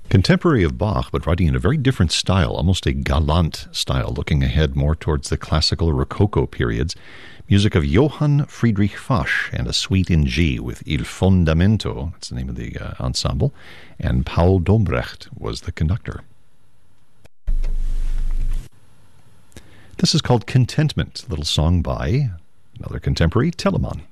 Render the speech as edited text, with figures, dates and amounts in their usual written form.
Contemporary of Bach, but writing in a very different style, almost a galant style, looking ahead more towards the classical Rococo periods. Music of Johann Friedrich Fasch and a suite in G with Il Fondamento, that's the name of the ensemble, and Paul Dombrecht was the conductor. This is called Contentment, a little song by another contemporary, Telemann.